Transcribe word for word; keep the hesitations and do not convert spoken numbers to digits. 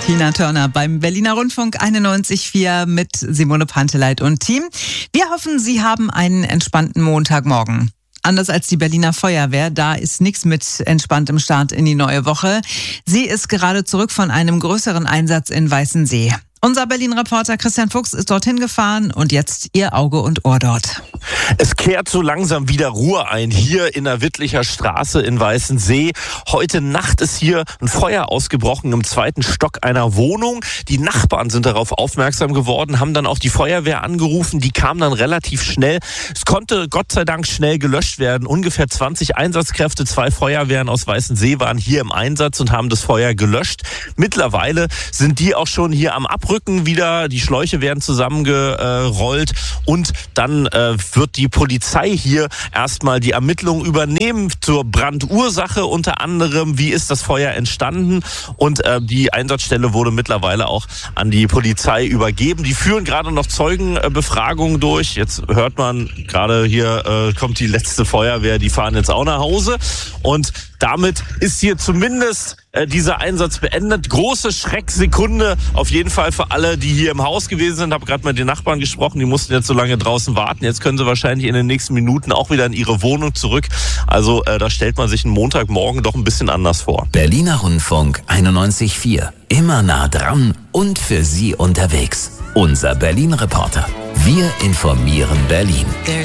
Tina Turner beim Berliner Rundfunk einundneunzig Komma vier mit Simone Panteleit und Team. Wir hoffen, Sie haben einen entspannten Montagmorgen. Anders als die Berliner Feuerwehr, da ist nichts mit entspanntem Start in die neue Woche. Sie ist gerade zurück von einem größeren Einsatz in Weißensee. Unser Berlin-Reporter Christian Fuchs ist dorthin gefahren und jetzt Ihr Auge und Ohr dort. Es kehrt so langsam wieder Ruhe ein, hier in der Wittlicher Straße in Weißensee. Heute Nacht ist hier ein Feuer ausgebrochen im zweiten Stock einer Wohnung. Die Nachbarn sind darauf aufmerksam geworden, haben dann auch die Feuerwehr angerufen. Die kam dann relativ schnell. Es konnte Gott sei Dank schnell gelöscht werden. Ungefähr zwanzig Einsatzkräfte, zwei Feuerwehren aus Weißensee waren hier im Einsatz und haben das Feuer gelöscht. Mittlerweile sind die auch schon hier am Abrücken wieder. Die Schläuche werden zusammengerollt und dann äh, wird die Polizei hier erstmal die Ermittlungen übernehmen zur Brandursache unter anderem. Wie ist das Feuer entstanden? Und äh, die Einsatzstelle wurde mittlerweile auch an die Polizei übergeben. Die führen gerade noch Zeugenbefragungen durch. Jetzt hört man gerade hier äh, kommt die letzte Feuerwehr. Die fahren jetzt auch nach Hause. Und damit ist hier zumindest äh, dieser Einsatz beendet. Große Schrecksekunde auf jeden Fall für alle, die hier im Haus gewesen sind. Ich habe gerade mit den Nachbarn gesprochen, die mussten jetzt so lange draußen warten. Jetzt können sie wahrscheinlich in den nächsten Minuten auch wieder in ihre Wohnung zurück. Also äh, da stellt man sich einen Montagmorgen doch ein bisschen anders vor. Berliner Rundfunk einundneunzig Komma vier. Immer nah dran und für Sie unterwegs. Unser Berlin-Reporter. Wir informieren Berlin.